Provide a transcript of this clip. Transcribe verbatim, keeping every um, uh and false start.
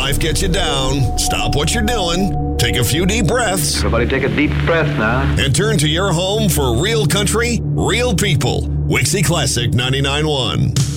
life gets you down, stop what you're doing, take a few deep breaths. Everybody take a deep breath now. And turn to your home for real country, real people. Wixie Classic ninety-nine point one.